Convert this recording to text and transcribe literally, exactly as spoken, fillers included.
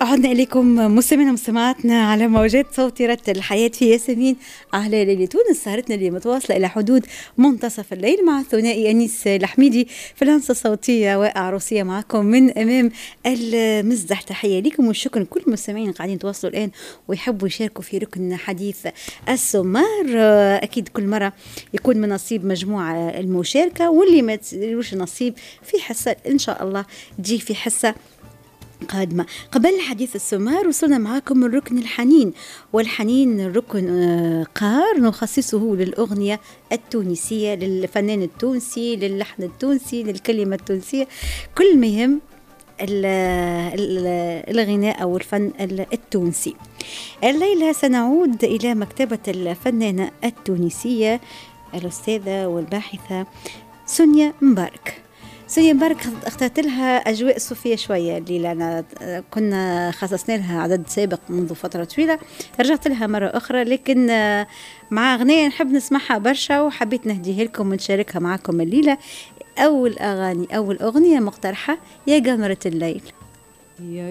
عدنا إليكم مستمعينا ومستمعاتنا على موجات صوت رتل الحياة في ياسمين على ليلة تونس. سهرتنا اللي متواصلة إلى حدود منتصف الليل مع الثنائي أنيس الحميدي في الهندسة الصوتية وعروسية معكم من أمام المزدح. تحية لكم والشكر كل المستمعين قاعدين يتواصلوا الآن ويحبوا يشاركوا في ركن حديث السمار. أكيد كل مرة يكون من نصيب مجموعة المشاركة، واللي ما تلوش نصيب في حصة إن شاء الله تجي في حصة قادمة. قبل حديث السمار وصلنا معاكم الركن الحنين، والحنين ركن قار نخصصه للأغنية التونسية، للفنان التونسي، للحن التونسي، للكلمة التونسية، كل ما يهم الغناء أو الفن التونسي. الليلة سنعود إلى مكتبة الفنانة التونسية الأستاذة والباحثة سونيا مبارك. سونيا مبارك اخترت لها أجواء صوفية شوية الليلة، أنا كنا خصصنا لها عدد سابق منذ فترة طويلة، رجعت لها مرة أخرى، لكن مع أغنية نحب نسمعها برشا وحبيت نهديها لكم ونشاركها معكم الليلة. أول أغاني أول أغنية مقترحة يا قمرة الليل. يا